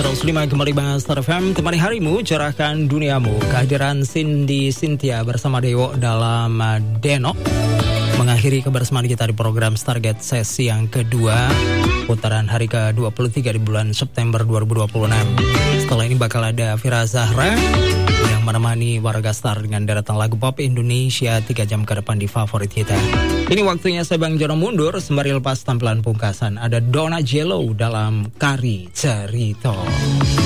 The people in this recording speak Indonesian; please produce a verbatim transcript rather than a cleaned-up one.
seratus lima kembali Bang Star F M. Temani harimu, cerahkan duniamu. Kehadiran Cindy Cynthia bersama Dewo dalam Denok mengakhiri kebersamaan kita di program Stargate sesi yang kedua, putaran hari ke dua puluh tiga di bulan September dua ribu dua puluh enam. Setelah ini bakal ada Fira Zahra yang menemani warga Star dengan deretan lagu pop Indonesia tiga jam ke depan di favorit kita. Ini waktunya saya Bang Jono mundur sembari lepas tampilan pungkasan. Ada Donna Jello dalam Kari Cerito.